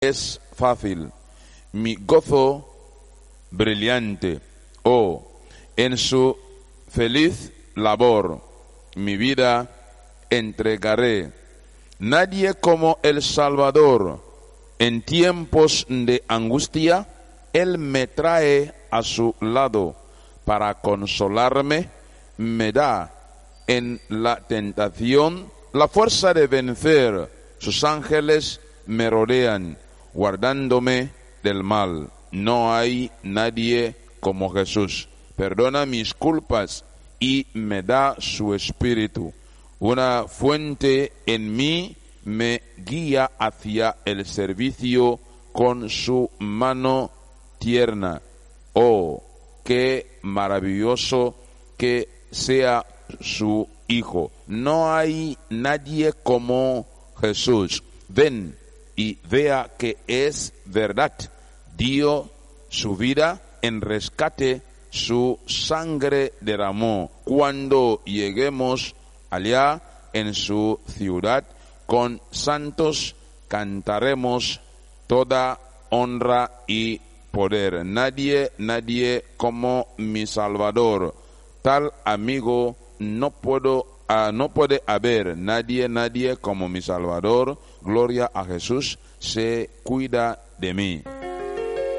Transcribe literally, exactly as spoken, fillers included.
es fácil, mi gozo brillante. Oh, en su feliz labor mi vida entregaré. Nadie como el Salvador. En tiempos de angustia, Él me trae a su lado para consolarme, me da en la tentación la fuerza de vencer. Sus ángeles me rodean, guardándome del mal. No hay nadie como Jesús. Perdona mis culpas y me da su espíritu. Una fuente en mí me guía hacia el servicio con su mano tierna. Oh, qué maravilloso que sea su Hijo. No hay nadie como Jesús. Ven y vea que es verdad. Dio su vida en rescate, su sangre derramó. Cuando lleguemos allá en su ciudad, con santos cantaremos toda honra y poder. Nadie, nadie como mi Salvador. Tal amigo no puedo, uh, no puede haber. Nadie, nadie como mi Salvador. Gloria a Jesús, se cuida de mí.